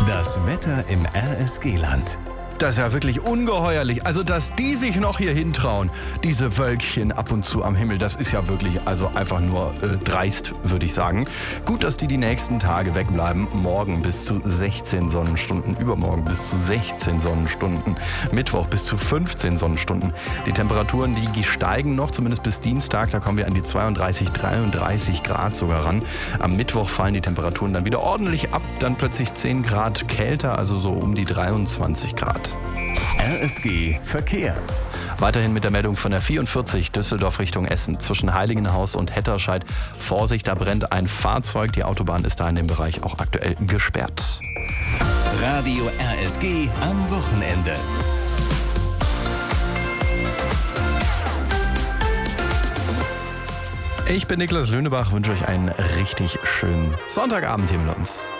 Das Wetter im RSG-Land. Das ist ja wirklich ungeheuerlich. Also, dass die sich noch hier hintrauen, diese Wölkchen ab und zu am Himmel, das ist ja wirklich also einfach nur dreist, würde ich sagen. Gut, dass die nächsten Tage wegbleiben. Morgen bis zu 16 Sonnenstunden, übermorgen bis zu 16 Sonnenstunden, Mittwoch bis zu 15 Sonnenstunden. Die Temperaturen, die steigen noch, zumindest bis Dienstag. Da kommen wir an die 32, 33 Grad sogar ran. Am Mittwoch fallen die Temperaturen dann wieder ordentlich ab. Dann plötzlich 10 Grad kälter, also so um die 23 Grad. RSG Verkehr. Weiterhin mit der Meldung von der 44 Düsseldorf Richtung Essen. Zwischen Heiligenhaus und Hetterscheid. Vorsicht, da brennt ein Fahrzeug. Die Autobahn ist da in dem Bereich auch aktuell gesperrt. Radio RSG am Wochenende. Ich bin Niklas Löhnebach, wünsche euch einen richtig schönen Sonntagabend hier mit uns.